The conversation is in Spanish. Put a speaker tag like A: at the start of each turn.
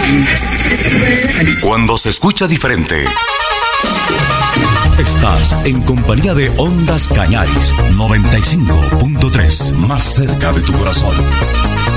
A: Cuando se escucha diferente, estás en compañía de Ondas Cañaris 95.3, más cerca de tu corazón.